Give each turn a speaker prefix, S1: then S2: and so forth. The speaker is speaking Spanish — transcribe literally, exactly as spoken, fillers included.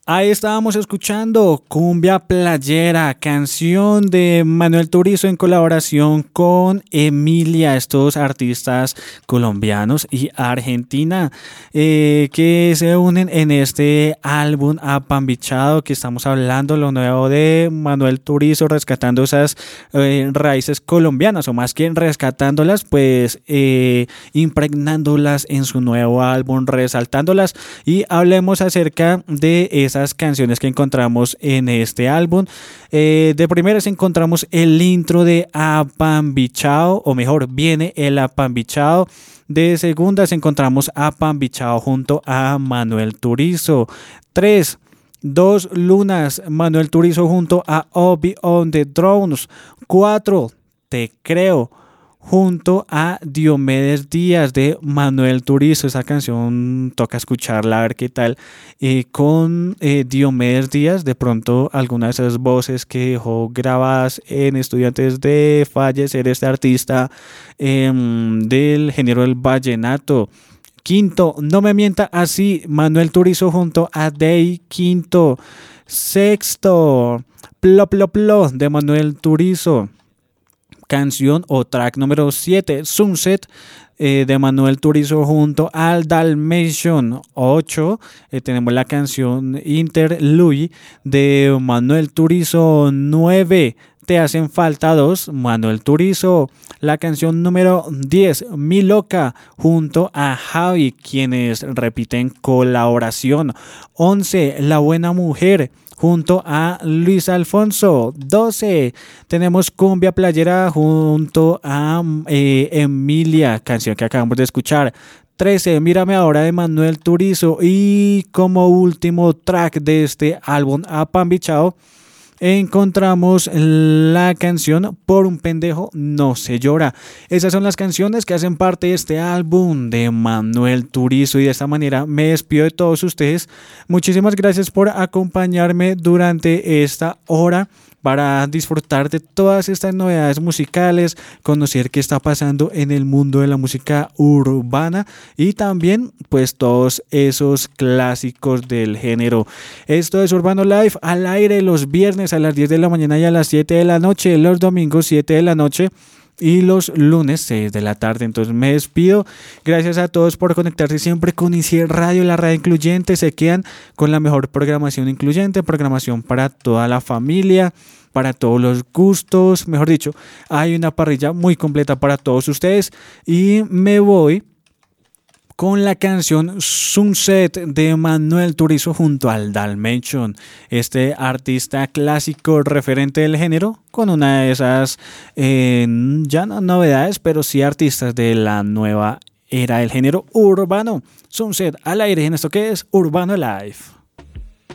S1: Ahí estábamos escuchando Cumbia Playera, canción de Manuel Turizo en colaboración con Emilia, estos artistas colombianos y argentina eh, que se unen en este álbum Apambichado, que estamos hablando, lo nuevo de Manuel Turizo, rescatando esas eh, raíces colombianas, o más que rescatándolas, pues eh, impregnándolas en su nuevo álbum, resaltándolas. Y hablemos acerca de esas canciones que encontramos en este álbum. Eh, de primeras encontramos el intro de Apambichao, o mejor, viene el Apambichao. De segundas encontramos Apambichao junto a Manuel Turizo. Tres. Dos lunas, Manuel Turizo junto a Obi on the Drones. Cuatro. Te creo, junto a Diomedes Díaz de Manuel Turizo. Esa canción toca escucharla, a ver qué tal. Eh, con eh, Diomedes Díaz, de pronto alguna de esas voces que dejó grabadas en Estudiantes de fallecer este artista eh, del género del vallenato. Quinto, No me mienta así, Manuel Turizo junto a Day. Quinto. Sexto, Plo Plo Plo de Manuel Turizo. Canción o track número siete, Sunset eh, de Manuel Turizo junto al Dalmatian. Ocho, eh, tenemos la canción Interlude de Manuel Turizo. Nueve, Te hacen falta dos, Manuel Turizo. La canción número diez, Mi Loca, junto a Javi, quienes repiten colaboración. Once, La Buena Mujer, junto a Luis Alfonso. doce. Tenemos Cumbia Playera junto a eh, Emilia, canción que acabamos de escuchar. trece. Mírame ahora de Manuel Turizo. Y como último track de este álbum Apambichao, encontramos la canción Por un pendejo no se llora. Esas son las canciones que hacen parte de este álbum de Manuel Turizo, y de esta manera me despido de todos ustedes. Muchísimas gracias por acompañarme durante esta hora para disfrutar de todas estas novedades musicales, conocer qué está pasando en el mundo de la música urbana y también pues todos esos clásicos del género. Esto es Urbano Live, al aire los viernes a las diez de la mañana y a las siete de la noche, los domingos siete de la noche y los lunes seis de la tarde. Entonces me despido. Gracias a todos por conectarse siempre con Incier Radio, la radio incluyente. Se quedan con la mejor programación incluyente, programación para toda la familia, para todos los gustos. Mejor dicho, hay una parrilla muy completa para todos ustedes. Y me voy con la canción Sunset de Manuel Turizo junto al Dalmatian, este artista clásico referente del género, con una de esas, eh, ya no novedades, pero sí artistas de la nueva era del género urbano. Sunset al aire en esto que es Urbano Live.